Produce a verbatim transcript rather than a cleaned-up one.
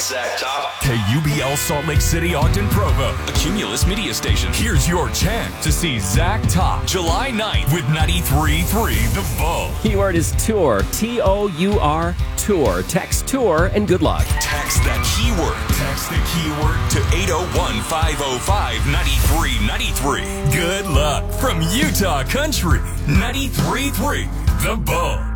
Zach Top. K U B L Salt Lake City, Ogden, Provo, a Cumulus media station. Here's your chance to see Zach Top July ninth with ninety-three point three The Bull. Keyword is tour, T O U R, tour. Text tour and good luck. Text that keyword. Text the keyword to eight oh one, five oh five, nine three nine three. Good luck from Utah Country, ninety-three point three The Bull.